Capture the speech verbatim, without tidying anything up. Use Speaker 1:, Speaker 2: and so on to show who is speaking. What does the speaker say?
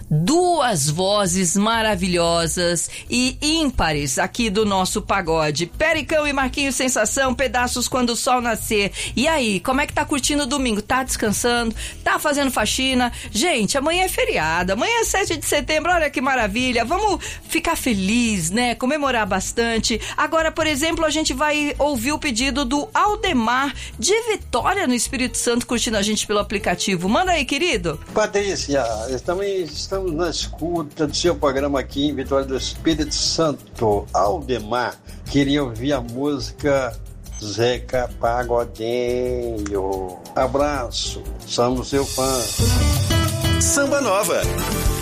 Speaker 1: duas vozes maravilhosas e ímpares aqui do nosso pagode. Pericão e Marquinhos Sensação, Pedaços Quando o Sol Nascer. E aí, como é que tá curtindo o domingo? Tá descansando? Tá fazendo faxina? Gente, amanhã é feriado, amanhã é sete de setembro, olha que maravilha. Vamos ficar feliz, né? Comemorar bastante. Agora, por exemplo, a gente vai ouvir o pedido do Aldemar de Vitória, no Espírito Santo, curtindo a gente pelo aplicativo. Manda aí, querido.
Speaker 2: Patrícia, também estamos na escuta do seu programa aqui em Vitória do Espírito Santo. Aldemar queria ouvir a música Zeca Pagodinho. Abraço, somos seu fã.
Speaker 3: Samba Nova.